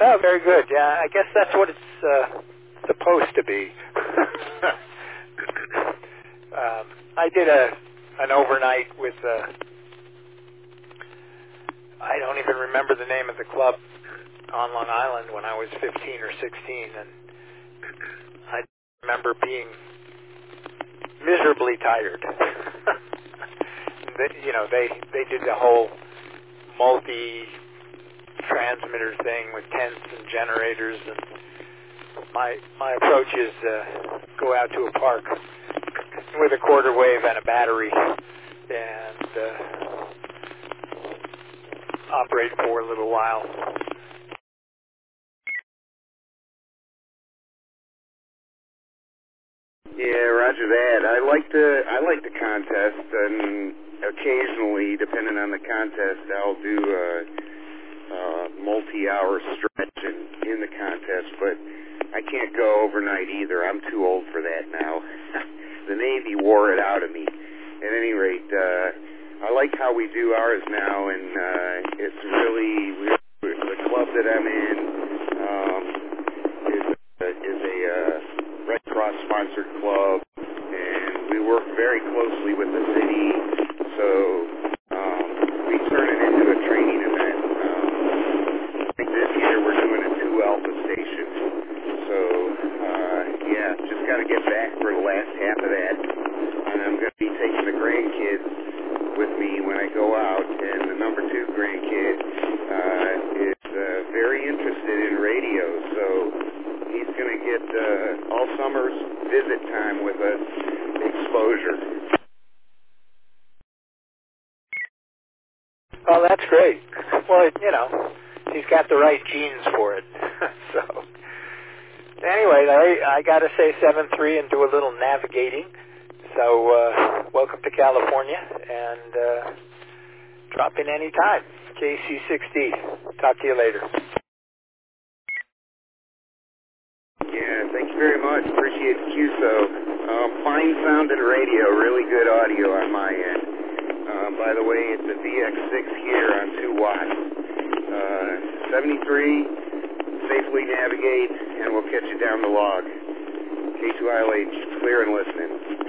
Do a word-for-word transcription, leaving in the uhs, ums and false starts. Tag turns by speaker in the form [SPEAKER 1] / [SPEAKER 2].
[SPEAKER 1] Oh, very good. Yeah, I guess that's what it's uh, supposed to be. um, I did a an overnight with, uh, I don't even remember the name of the club on Long Island when I was fifteen or sixteen, and I remember being miserably tired. they, you know, they, they did the whole multi-transmitter thing with tents and generators, and my my approach is uh, go out to a park with a quarter wave and a battery and uh, operate for a little while.
[SPEAKER 2] Yeah, roger that. I like the I like the contest, and occasionally, depending on the contest, I'll do a, a multi-hour stretch in, in the contest, but I can't go overnight either. I'm too old for that now. The Navy wore it out of me. At any rate, uh, I like how we do ours now, and uh, it's really, the club that I'm in um, is, a, is a uh, Red Cross sponsored club, and we work very closely with the city, so um, we turn it into a training event. Um, I think this year we're doing a two alpha station, so uh, yeah, just got to get back for the last half of that, and I'm going to be taking the grandkids with me when I go out, and the number two grandkid uh, is uh, very interested in radio, so he's going to get uh, all summer's visit time with us, exposure.
[SPEAKER 1] Oh, that's great. Well, you know, he's got the right genes for it. So, anyway, I, I got to say seven three and do a little navigating. So, uh, welcome to California, and uh, drop in any time. K C six D. Talk to you later.
[SPEAKER 2] Yeah, thank you very much. Appreciate the Q S O. Um, fine sounding radio, really good audio on my end. Um, by the way, it's a V X six here on two watts. Uh, seventy-three, safely navigate, and we'll catch you down the log. K two I L H, clear and listening.